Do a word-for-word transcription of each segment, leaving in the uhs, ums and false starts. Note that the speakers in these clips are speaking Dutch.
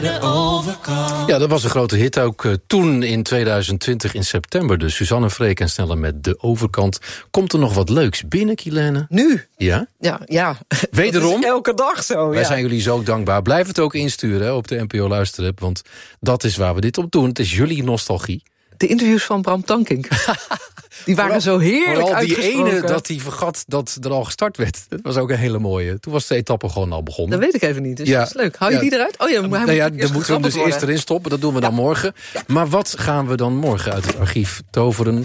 De overkant. Ja, dat was een grote hit ook uh, toen in tweeduizend twintig in september. Dus Suzanne Freek en Snelle met De Overkant. Komt er nog wat leuks binnen, Kilene? Nu? Ja? Ja, ja. Wederom? Elke dag zo, Wij ja. zijn jullie zo dankbaar. Blijf het ook insturen hè, op de N P O Luisterapp. Want dat is waar we dit op doen. Het is jullie nostalgie. De interviews van Bram Tankink. Die waren zo heerlijk Vooral die uitgesproken. ene dat hij vergat dat er al gestart werd. Dat was ook een hele mooie. Toen was de etappe gewoon al begonnen. Dat weet ik even niet, dus Ja. dat is leuk. Hou je Ja. die eruit? Oh ja, hij nou moet ja, eerst dan moeten we hem dus gegrabbeld eerst erin stoppen. Dat doen we dan morgen. Maar wat gaan we dan morgen uit het archief toveren?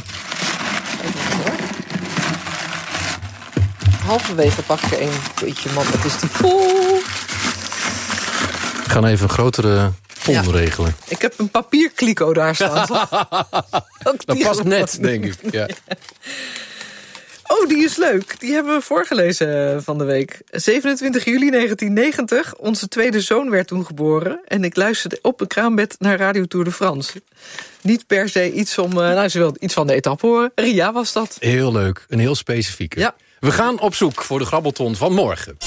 Halverwege pak ik er een beetje, man. Wat is die vol? Ik ga even een grotere ton Ja. regelen. Ik heb een papierkliko daar staan. Dat past net, denk ik. Ja. Oh, die is leuk. Die hebben we voorgelezen van de week. zevenentwintig juli negentien negentig. Onze tweede zoon werd toen geboren. En ik luisterde op een kraambed naar Radio Tour de France. Niet per se iets om... Uh, nou, ze wilde iets van de etappe horen. Ria was dat. Heel leuk. Een heel specifieke. Ja. We gaan op zoek voor de grabbelton van morgen.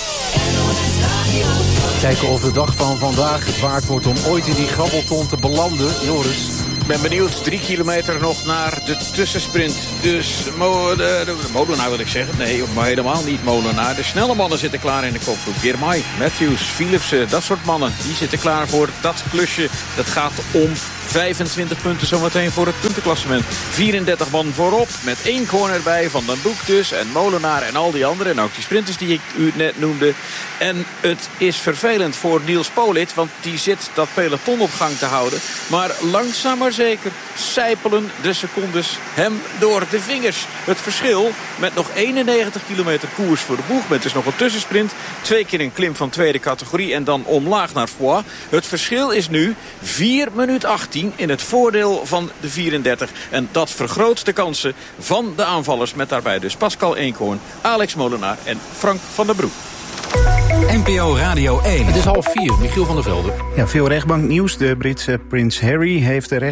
Kijken of de dag van vandaag het waard wordt om ooit in die grabbelton te belanden. Joris. Ik ben benieuwd, drie kilometer nog naar de tussensprint. Dus mo de, de, de Molenaar wil ik zeggen. Nee, maar helemaal niet Molenaar. De snelle mannen zitten klaar in de kopgroep. Girmay, Matthews, Philipsen, dat soort mannen. Die zitten klaar voor dat klusje. Dat gaat om vijfentwintig punten zometeen voor het puntenklassement. vierendertig man voorop, met één corner bij. Van den Broek dus, en Molenaar en al die anderen. En ook die sprinters die ik u net noemde. En het is vervelend voor Niels Politt, want die zit dat peloton op gang te houden. Maar langzaam maar zeker sijpelen de secondes hem door de vingers. Het verschil met nog eenennegentig kilometer koers voor de boeg. Met dus nog een tussensprint. Twee keer een klim van tweede categorie en dan omlaag naar Foix. Het verschil is nu vier minuten achttien in het voordeel van de vierendertig. En dat vergroot de kansen van de aanvallers. Met daarbij dus Pascal Eenkhoorn, Alex Molenaar en Frank van der Broek. N P O Radio één. Het is half vier. Michiel van der Velde. Ja, veel rechtbanknieuws. De Britse prins Harry heeft de rechter